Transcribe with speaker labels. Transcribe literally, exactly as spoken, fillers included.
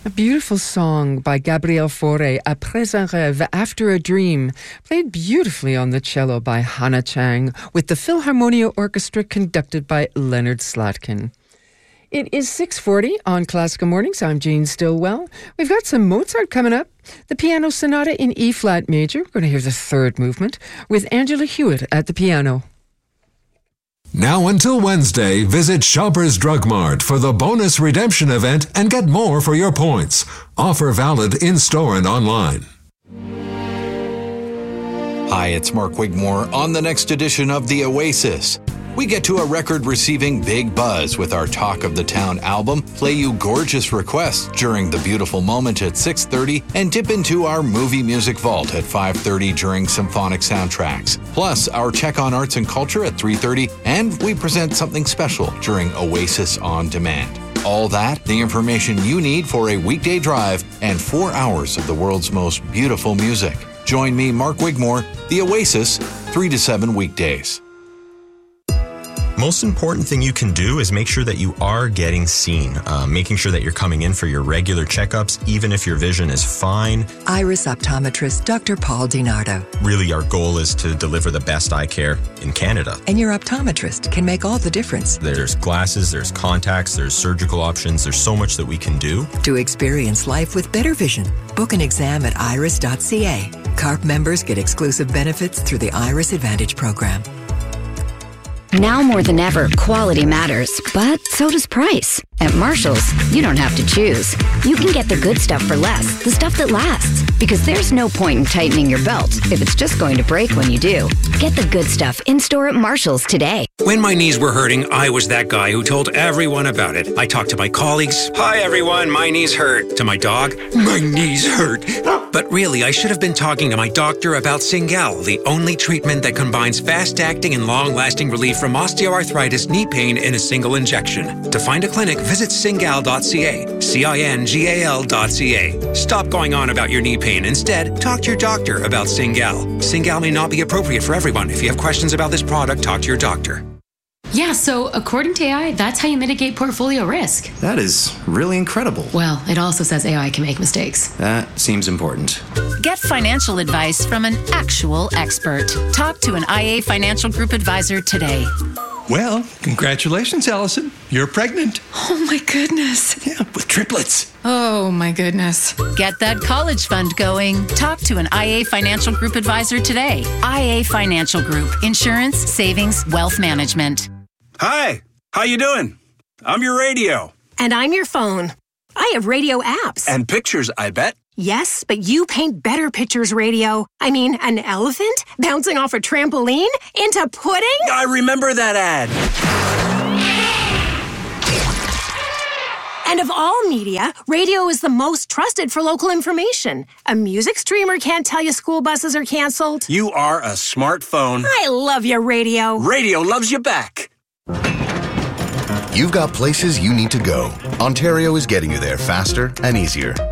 Speaker 1: A beautiful song by Gabriel Fauré, Après un rêve, After a Dream, played beautifully on the cello by Hannah Chang with the Philharmonia Orchestra conducted by Leonard Slatkin. It is six forty on Classical Mornings. I'm Jane Stillwell. We've got some Mozart coming up. The Piano Sonata in E-flat major. We're going to hear the third movement with Angela Hewitt at the piano.
Speaker 2: Now until Wednesday, visit Shoppers Drug Mart for the bonus redemption event and get more for your points. Offer valid in-store and online.
Speaker 3: Hi, it's Mark Wigmore on the next edition of The Oasis. We get to a record-receiving big buzz with our Talk of the Town album, play you gorgeous requests during the beautiful moment at six thirty, and dip into our movie music vault at five thirty during symphonic soundtracks. Plus, our check on arts and culture at three thirty, and we present something special during Oasis On Demand. All that, the information you need for a weekday drive, and four hours of the world's most beautiful music. Join me, Mark Wigmore, The Oasis, three to seven weekdays.
Speaker 4: Most important thing you can do is make sure that you are getting seen, uh, making sure that you're coming in for your regular checkups, even if your vision is fine.
Speaker 5: Iris optometrist Doctor Paul DiNardo.
Speaker 4: Really, our goal is to deliver the best eye care in Canada.
Speaker 5: And your optometrist can make all the difference.
Speaker 4: There's glasses, there's contacts, there's surgical options. There's so much that we can do
Speaker 5: to experience life with better vision. Book an exam at iris dot c a. C A R P members get exclusive benefits through the Iris Advantage program.
Speaker 6: Now more than ever, quality matters, but so does price. At Marshall's, you don't have to choose. You can get the good stuff for less, the stuff that lasts. Because there's no point in tightening your belt if it's just going to break when you do. Get the good stuff in-store at Marshall's today.
Speaker 7: When my knees were hurting, I was that guy who told everyone about it. I talked to my colleagues. Hi, everyone, my knees hurt. To my dog, my knees hurt. But really, I should have been talking to my doctor about Cingal, the only treatment that combines fast-acting and long-lasting relief from osteoarthritis knee pain in a single injection. To find a clinic, visit cingal dot c a, C I N G A L dot C A. Stop going on about your knee pain. Instead, talk to your doctor about Cingal. Cingal may not be appropriate for everyone. If you have questions about this product, talk to your doctor.
Speaker 8: Yeah, so according to A I, that's how you mitigate portfolio risk.
Speaker 9: That is really incredible.
Speaker 8: Well, it also says A I can make mistakes.
Speaker 9: That seems important.
Speaker 10: Get financial advice from an actual expert. Talk to an I A Financial Group advisor today.
Speaker 11: Well, congratulations, Allison. You're pregnant.
Speaker 8: Oh, my goodness.
Speaker 11: Yeah, with triplets.
Speaker 8: Oh, my goodness.
Speaker 10: Get that college fund going. Talk to an I A Financial Group advisor today. I A Financial Group. Insurance, savings, wealth management.
Speaker 12: Hi, how you doing? I'm your radio.
Speaker 13: And I'm your phone. I have radio apps.
Speaker 12: And pictures, I bet.
Speaker 13: Yes, but you paint better pictures, radio. I mean, an elephant bouncing off a trampoline into pudding?
Speaker 12: I remember that ad.
Speaker 13: And of all media, radio is the most trusted for local information. A music streamer can't tell you school buses are canceled.
Speaker 12: You are a smartphone.
Speaker 13: I love your radio.
Speaker 12: Radio loves you back.
Speaker 14: You've got places you need to go. Ontario is getting you there faster and easier.